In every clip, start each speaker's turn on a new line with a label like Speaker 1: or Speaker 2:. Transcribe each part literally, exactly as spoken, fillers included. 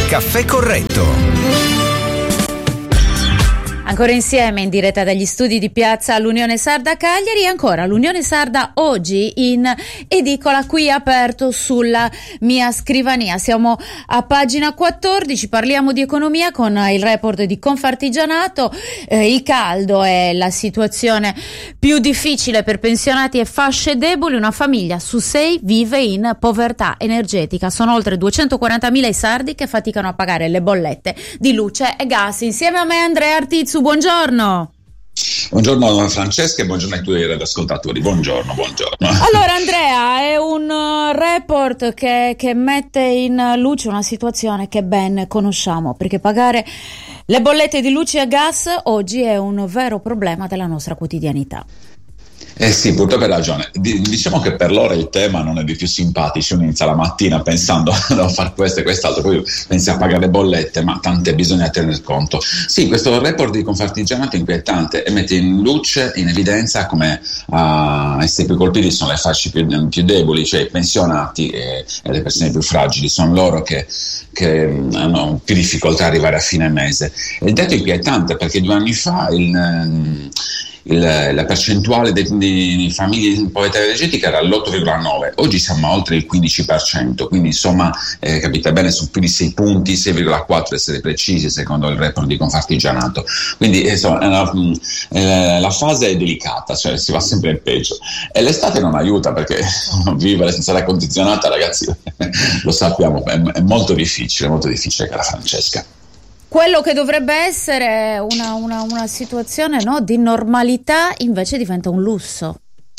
Speaker 1: Caffè Corretto.
Speaker 2: Ancora insieme in diretta dagli studi di piazza l'Unione Sarda Cagliari. Ancora l'Unione Sarda oggi in edicola, qui aperto sulla mia scrivania. Siamo a pagina quattordici, parliamo di economia con il report di Confartigianato. Eh, il caldo è la situazione più difficile per pensionati e fasce deboli. Una famiglia su sei vive in povertà energetica. Sono oltre duecentoquarantamila i sardi che faticano a pagare le bollette di luce e gas. Insieme a me Andrea Artizzu, buongiorno.
Speaker 3: Buongiorno Francesca e buongiorno ai tuoi ascoltatori. Buongiorno, buongiorno.
Speaker 2: Allora Andrea, è un uh, report che, che mette in luce una situazione che ben conosciamo, perché pagare le bollette di luce e gas oggi è un vero problema della nostra quotidianità.
Speaker 3: Eh sì, purtroppo hai ragione. D- diciamo che per loro il tema non è dei più simpatici. Uno inizia la mattina pensando devo fare questo e quest'altro, poi pensi a pagare le bollette, ma tante bisogna tener conto. Sì, questo report di Confartigianato è inquietante e mette in luce, in evidenza come a uh, essere più colpiti sono le fasce più, più deboli, cioè i pensionati e, e le persone più fragili. Sono loro che, che hanno più difficoltà ad arrivare a fine mese. E il dato è inquietante perché due anni fa il... Il, la percentuale di, di famiglie in povertà energetica era all'otto virgola nove, oggi siamo a oltre il quindici per cento, quindi insomma eh, capite bene, su più di sei punti, sei virgola quattro essere precisi secondo il report di Confartigianato. Quindi insomma la, eh, la fase è delicata, cioè si va sempre in peggio e l'estate non aiuta perché vivere senza l'aria condizionata, ragazzi, lo sappiamo, è, è molto difficile, molto difficile, cara Francesca.
Speaker 2: Quello che dovrebbe essere una, una, una situazione, no, di normalità invece diventa un lusso.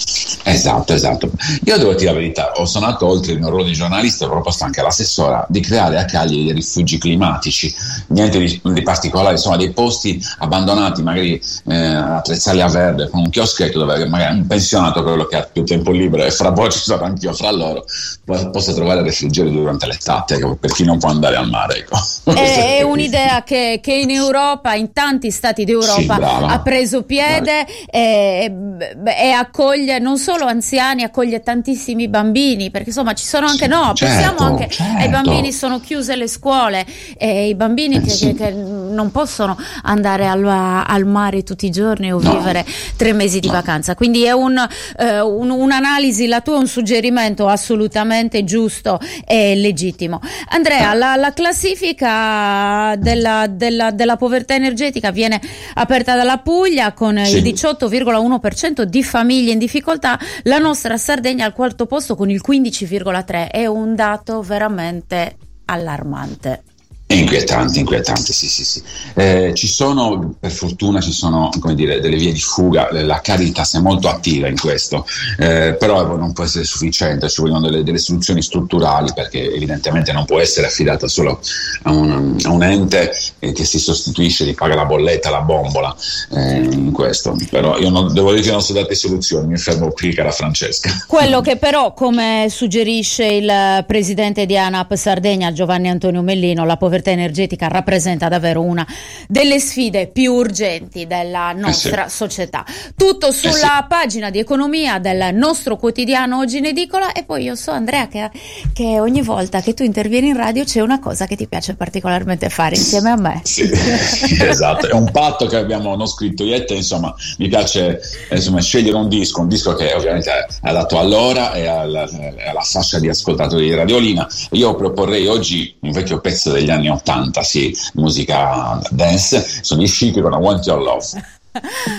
Speaker 3: Esatto, esatto. Io devo dire la verità, ho suonato oltre il mio ruolo di giornalista, ho proposto anche all'assessora di creare a Cagliari dei rifugi climatici, niente di, di particolare, insomma dei posti abbandonati, magari eh, attrezzati a verde, con un chioschetto dove magari un pensionato, quello che ha più tempo libero, e fra poi ci sarò anch'io fra loro, possa trovare refrigerio durante l'estate, per chi non può andare al mare, ecco.
Speaker 2: È, è un'idea che, che in Europa, in tanti stati d'Europa, sì, ha preso piede e, e accoglie non solo anziani, accoglie tantissimi bambini, perché insomma ci sono anche, no,
Speaker 3: certo,
Speaker 2: pensiamo anche
Speaker 3: certo.
Speaker 2: ai bambini, sono chiuse le scuole e i bambini
Speaker 3: eh,
Speaker 2: che,
Speaker 3: sì.
Speaker 2: che, che non possono andare al, al mare tutti i giorni o no. vivere tre mesi di no. vacanza, quindi è un, eh, un, un'analisi, la tua è un suggerimento assolutamente giusto e legittimo. Andrea, la, la classifica della, della, della povertà energetica viene aperta dalla Puglia con sì. il diciotto virgola uno per cento di famiglie in difficoltà. La nostra Sardegna al quarto posto con il quindici virgola tre, è un dato veramente allarmante.
Speaker 3: Inquietante, inquietante, sì, sì, sì. Eh, ci sono, per fortuna, ci sono, come dire, delle vie di fuga. La Caritas è molto attiva in questo, eh, però non può essere sufficiente, ci vogliono delle, delle soluzioni strutturali, perché evidentemente non può essere affidata solo a un, a un ente eh, che si sostituisce, di paga la bolletta, la bombola, eh, in questo. Però io non, devo dire che non so date soluzioni, mi fermo qui, cara Francesca.
Speaker 2: Quello che però, come suggerisce il presidente di ANAP Sardegna, Giovanni Antonio Mellino, la povertà energetica rappresenta davvero una delle sfide più urgenti della nostra eh sì. società. Tutto sulla eh sì. pagina di economia del nostro quotidiano oggi in edicola. E poi io so, Andrea, che, che ogni volta che tu intervieni in radio c'è una cosa che ti piace particolarmente fare insieme a me.
Speaker 3: Sì, esatto, è un patto che abbiamo non scritto io e te, insomma mi piace insomma, scegliere un disco, un disco che ovviamente è adatto all'ora e alla, alla fascia di ascoltatori di Radiolina. Io proporrei oggi un vecchio pezzo degli anni ottanta, sì, musica dance, sono i Chic con I Want Your Love.